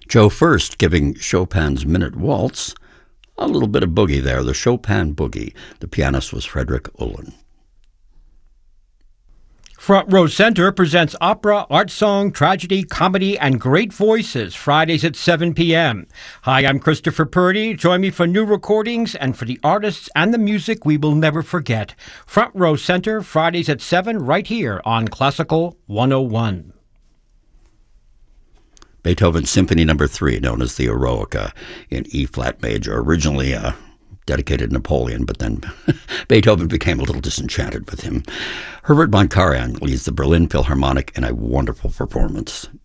Joe First giving Chopin's Minute Waltz a little bit of boogie there, the Chopin Boogie. The pianist was Frederick Ullin. Front Row Center presents opera, art song, tragedy, comedy, and great voices Fridays at 7 p.m. Hi, I'm Christopher Purdy. Join me for new recordings and for the artists and the music we will never forget. Front Row Center, Fridays at 7, right here on Classical 101. Beethoven's Symphony No. 3, known as the Eroica, in E-flat major, originally dedicated to Napoleon, but then Beethoven became a little disenchanted with him. Herbert von Karajan leads the Berlin Philharmonic in a wonderful performance.